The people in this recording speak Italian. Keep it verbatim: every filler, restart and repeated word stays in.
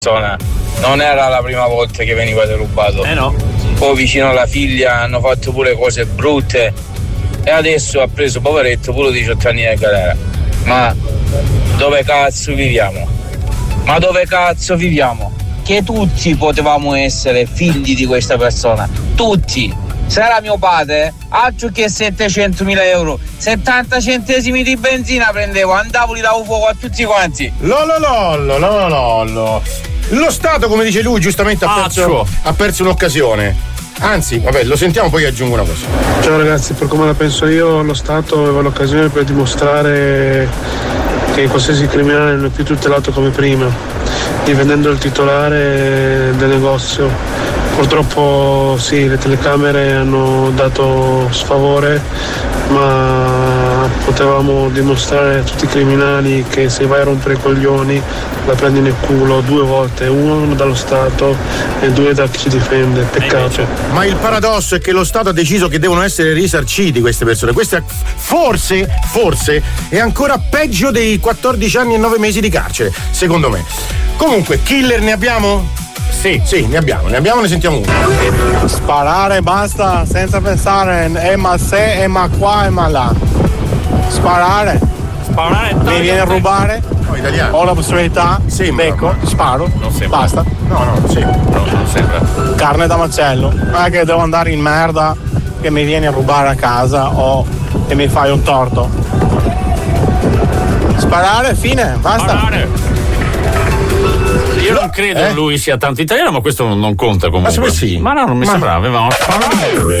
persona non era la prima volta che veniva derubato. Eh no. Poi vicino alla figlia hanno fatto pure cose brutte e adesso ha preso poveretto pure diciotto anni di galera. Ma dove cazzo viviamo? Ma dove cazzo viviamo? Che tutti potevamo essere figli di questa persona, tutti. Se era mio padre, altro che settecentomila euro, settanta centesimi di benzina prendevo, andavo, li davo fuoco a tutti quanti. Lollo lollo, lollo lollo. Lo Stato, come dice lui, giustamente ha perso, ha perso un'occasione. Anzi, vabbè, lo sentiamo, poi aggiungo una cosa. Ciao ragazzi, per come la penso io, lo Stato aveva l'occasione per dimostrare che qualsiasi criminale non è più tutelato come prima, divenendo il titolare del negozio. Purtroppo sì, le telecamere hanno dato sfavore, ma potevamo dimostrare a tutti i criminali che se vai a rompere i coglioni la prendi nel culo due volte, uno dallo Stato e due da chi ci difende. Peccato. Ma il paradosso è che lo Stato ha deciso che devono essere risarciti queste persone. Questa forse, forse è ancora peggio dei quattordici anni e nove mesi di carcere, secondo me. Comunque, killer ne abbiamo? Sì, sì, ne abbiamo, ne abbiamo, ne sentiamo uno. Sparare basta, senza pensare eh ma se, eh ma qua, eh ma là. Sparare. Sparare. Mi viene a rubare. No, italiano. Ho la possibilità. Sì, becco, ma... sparo. Non sembra. Basta. No, no, sì. No, non sembra. Carne da macello. Non è che devo andare in merda che mi vieni a rubare a casa o che mi fai un torto. Sparare, fine, basta. Sparare. Io non credo eh? lui sia tanto italiano, ma questo non, non conta comunque. Ma sì. Ma no, non mi ma... sembrava. Avevamo sparato.